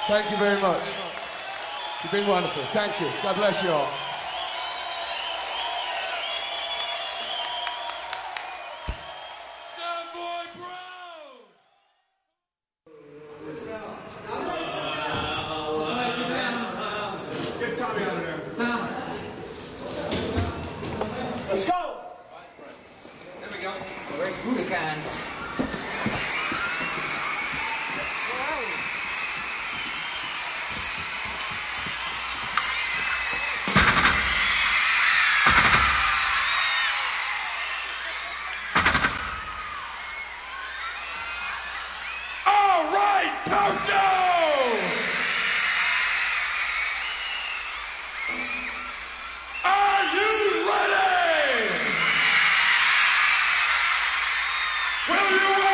Thank you very much. You've been wonderful. Thank you. God bless you all. Get Tommy out of there. Let's go! There we go. Great Budokan. All right, Tokyo! Are you ready? Will you